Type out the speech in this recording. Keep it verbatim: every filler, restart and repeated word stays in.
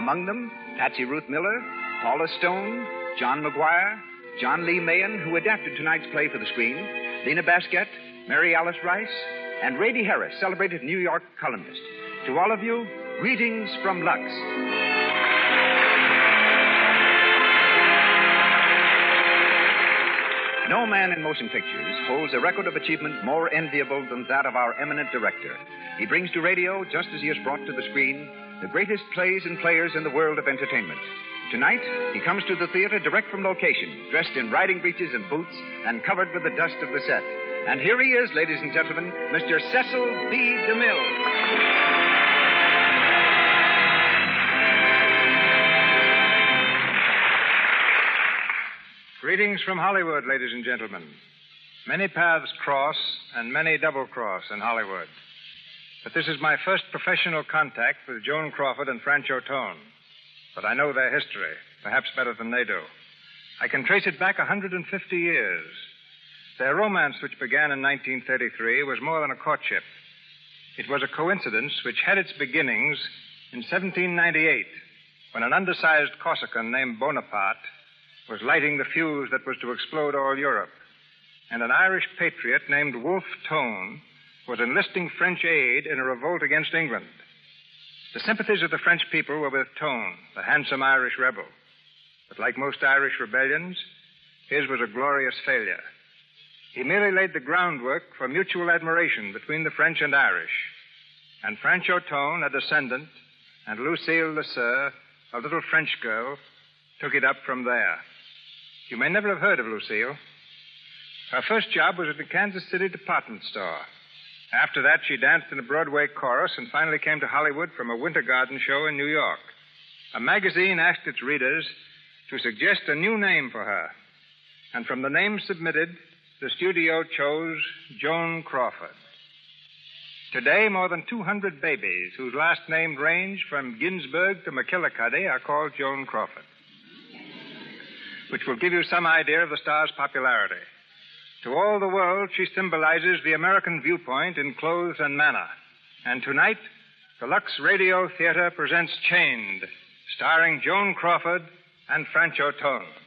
Among them, Patsy Ruth Miller, Paula Stone, John McGuire, John Lee Mahan, who adapted tonight's play for the screen, Lena Basket, Mary Alice Rice, and Rady Harris, celebrated New York columnist. To all of you, greetings from Lux. No man in motion pictures holds a record of achievement more enviable than that of our eminent director. He brings to radio, just as he has brought to the screen, the greatest plays and players in the world of entertainment. Tonight, he comes to the theater direct from location, dressed in riding breeches and boots and covered with the dust of the set. And here he is, ladies and gentlemen, Mister Cecil B. DeMille. Greetings from Hollywood, ladies and gentlemen. Many paths cross and many double-cross in Hollywood. But this is my first professional contact with Joan Crawford and Francho Tone. But I know their history, perhaps better than they do. I can trace it back one hundred fifty years. Their romance, which began in nineteen thirty-three, was more than a courtship. It was a coincidence which had its beginnings in seventeen ninety-eight, when an undersized Corsican named Bonaparte was lighting the fuse that was to explode all Europe, and an Irish patriot named Wolfe Tone was enlisting French aid in a revolt against England. The sympathies of the French people were with Tone, the handsome Irish rebel. But like most Irish rebellions, his was a glorious failure. He merely laid the groundwork for mutual admiration between the French and Irish. And Francho Tone, a descendant, and Lucille Lesseur, a little French girl, took it up from there. You may never have heard of Lucille. Her first job was at the Kansas City department store. After that, she danced in a Broadway chorus and finally came to Hollywood from a Winter Garden show in New York. A magazine asked its readers to suggest a new name for her. And from the names submitted, the studio chose Joan Crawford. Today, more than two hundred babies whose last names range from Ginsburg to McKillicuddy are called Joan Crawford, which will give you some idea of the star's popularity. To all the world, she symbolizes the American viewpoint in clothes and manner. And tonight, the Lux Radio Theater presents Chained, starring Joan Crawford and Francho Tone.